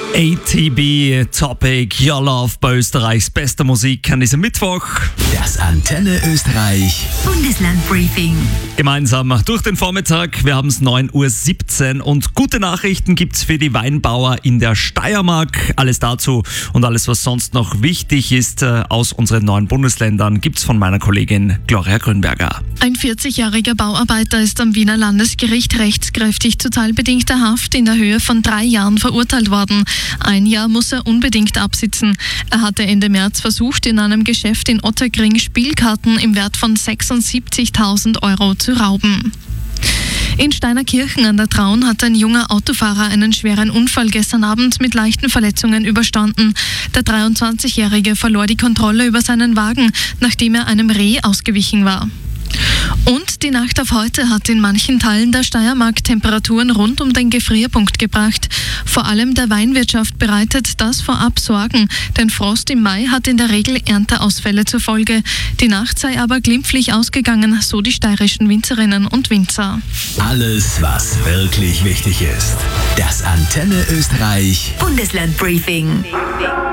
ATB Topic Your Love bei Österreichs bester Musik an diesem Mittwoch. Das Antenne Österreich Bundeslandbriefing. Gemeinsam durch den Vormittag. Wir haben es 9:17 Uhr und gute Nachrichten gibt's für die Weinbauer in der Steiermark. Alles dazu und alles, was sonst noch wichtig ist aus unseren 9 Bundesländern, gibt's von meiner Kollegin Gloria Grünberger. Ein 40-jähriger Bauarbeiter ist am Wiener Landesgericht rechtskräftig zu teilbedingter Haft in der Höhe von 3 Jahren verurteilt worden. 1 Jahr muss er unbedingt absitzen. Er hatte Ende März versucht, in einem Geschäft in Otterkring Spielkarten im Wert von 76.000 Euro zu rauben. In Steinerkirchen an der Traun hat ein junger Autofahrer einen schweren Unfall gestern Abend mit leichten Verletzungen überstanden. Der 23-Jährige verlor die Kontrolle über seinen Wagen, nachdem er einem Reh ausgewichen war. Und die Nacht auf heute hat in manchen Teilen der Steiermark Temperaturen rund um den Gefrierpunkt gebracht. Vor allem der Weinwirtschaft bereitet das vorab Sorgen, denn Frost im Mai hat in der Regel Ernteausfälle zur Folge. Die Nacht sei aber glimpflich ausgegangen, so die steirischen Winzerinnen und Winzer. Alles, was wirklich wichtig ist. Das Antenne Österreich Bundeslandbriefing.